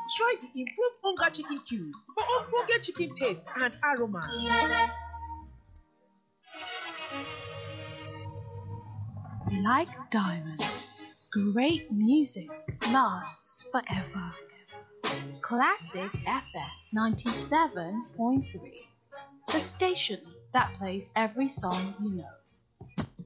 Try the improved Onga chicken cube for ogbonge chicken taste and aroma. Like diamonds, great music lasts forever. Classic FM 97.3, the station that plays every song you know.